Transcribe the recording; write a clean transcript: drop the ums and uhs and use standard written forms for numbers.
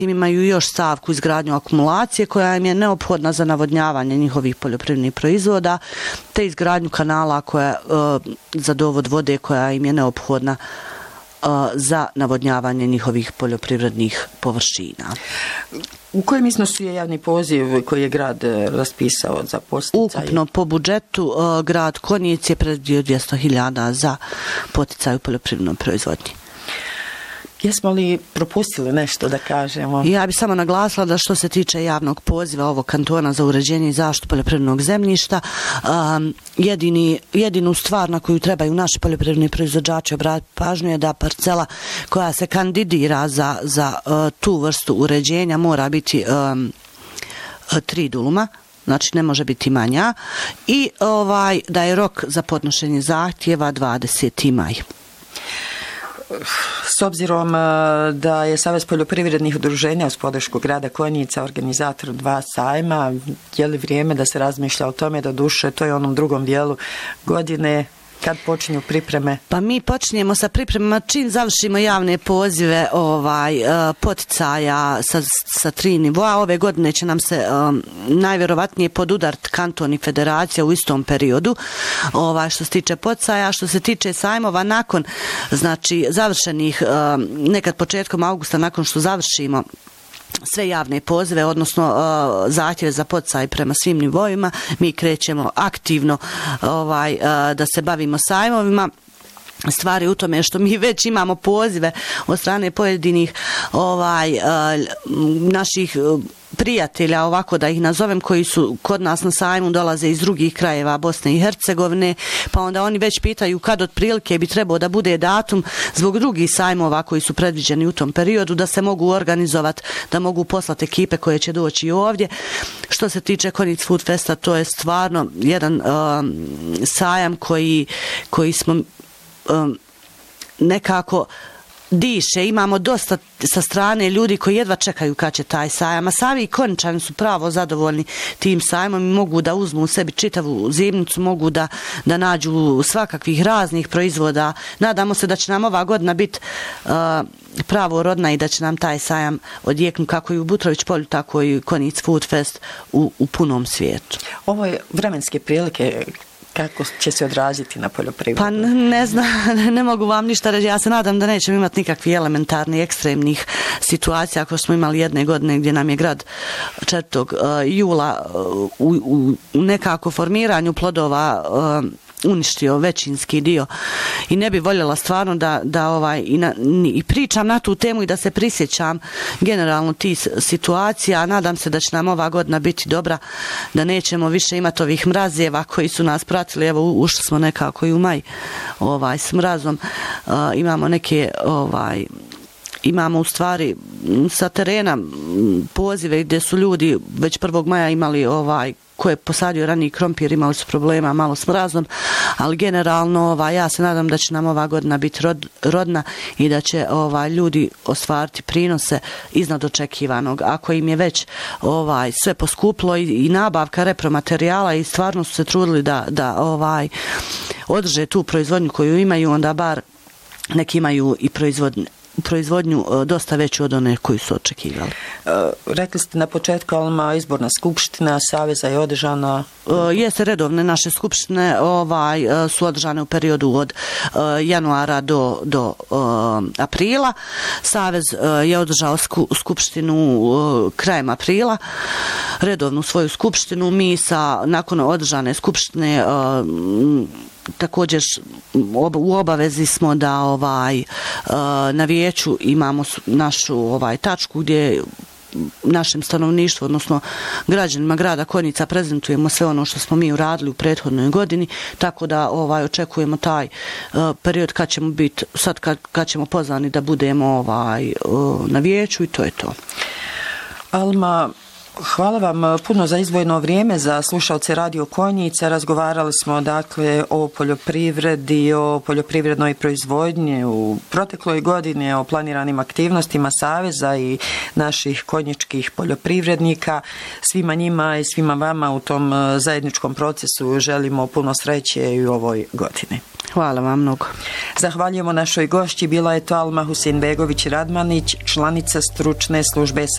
Imaju još stavku izgradnju akumulacije koja im je neophodna za navodnjavanje njihovih poljoprivrednih proizvoda, te izgradnju kanala za dovod vode koja im je neophodna za navodnjavanje njihovih poljoprivrednih površina. U kojem iznosu je javni poziv koji je grad raspisao za podsticaj? Ukupno po budžetu grad Konjic je predvidio 200.000 za podsticaj u poljoprivrednoj proizvodnji. Jesmo li propustili nešto da kažemo? Ja bih samo naglasila da što se tiče javnog poziva ovog kantona za uređenje i zaštitu poljoprivrednog zemljišta, jedinu stvar na koju trebaju naši poljoprivredni proizvođači obratiti pažnju je da parcela koja se kandidira za tu vrstu uređenja mora biti 3 duluma, znači ne može biti manja, i da je rok za podnošenje zahtjeva 20. maj. S obzirom da je Savez poljoprivrednih udruženja uz podršku grada Konjica organizator 2 sajma, je li vrijeme da se razmišlja o tome, da duše to je onom drugom dijelu godine, kad počinju pripreme? Pa mi počinjemo sa pripremama čim završimo javne pozive poticaja sa 3 nivoa. Ove godine će nam se najvjerovatnije podudart kanton i federacija u istom periodu što se tiče poticaja. Što se tiče sajmova, nakon završenih nekad početkom augusta, nakon što završimo sve javne pozive, odnosno zahtjeve za poticaj prema svim nivoima, mi krećemo aktivno da se bavimo sajmovima. Stvari u tome što mi već imamo pozive od strane pojedinih naših prijatelja, ovako da ih nazovem, koji su kod nas na sajmu, dolaze iz drugih krajeva Bosne i Hercegovine, pa onda oni već pitaju kad otprilike bi trebao da bude datum zbog drugih sajmova koji su predviđeni u tom periodu, da se mogu organizovati, da mogu poslati ekipe koje će doći ovdje. Što se tiče Konjic Food Festa, to je stvarno jedan sajam koji smo nekako diše, imamo dosta sa strane ljudi koji jedva čekaju kad će taj sajam, a sami Konjičani su pravo zadovoljni tim sajmom i mogu da uzmu u sebi čitavu zimnicu, mogu da nađu svakakvih raznih proizvoda. Nadamo se da će nam ova godina biti pravo rodna i da će nam taj sajam odjeknuti kako i u Butrović polju, tako i Konjic Food Fest u punom svijetu. Ovo je vremenske prilike, kako će se odraziti na poljoprivredu? Pa ne znam, ne mogu vam ništa reći. Ja se nadam da nećemo imati nikakvih elementarnih, ekstremnih situacija ako smo imali jedne godine gdje nam je grad 4. jula u nekako formiranju plodova uništio većinski dio i ne bi voljela stvarno i pričam na tu temu i da se prisjećam generalno tih situacija. Nadam se da će nam ova godina biti dobra, da nećemo više imati ovih mrazeva koji su nas pratili. Evo, ušli smo nekako i u maj s mrazom. Imamo neke imamo u stvari sa terena pozive gdje su ljudi već 1. maja imali ko je posadio raniji krompir, imali su problema malo s mrazom, ali generalno ja se nadam da će nam ova godina biti rodna i da će ljudi ostvariti prinose iznad očekivanog. Ako im je već sve poskuplo i nabavka repromaterijala i stvarno su se trudili da održe tu proizvodnju koju imaju, onda bar neki imaju i proizvodnju dosta veću od one koju su očekivali. Rekli ste na početku, Alma, izborna skupština Saveza je održana? Jeste, redovne naše skupštine su održane u periodu od januara do aprila. Savez je održao skupštinu krajem aprila, redovnu svoju skupštinu. Mi nakon održane skupštine također u obavezi smo da na vijeću imamo našu tačku gdje našem stanovništvu, odnosno građanima grada Konjica prezentujemo sve ono što smo mi uradili u prethodnoj godini, tako da očekujemo taj period kad ćemo biti, sad kad ćemo pozvani da budemo na vijeću i to je to. Alma, hvala vam puno za izdvojeno vrijeme za slušalce Radio Konjica. Razgovarali smo o poljoprivredi, o poljoprivrednoj proizvodnji u protekloj godini, o planiranim aktivnostima Saveza i naših konjičkih poljoprivrednika. Svima njima i svima vama u tom zajedničkom procesu želimo puno sreće i u ovoj godini. Hvala vam mnogo. Zahvaljujemo našoj gošći. Bila je to Alma Husein Begović Radmanić, članica stručne službe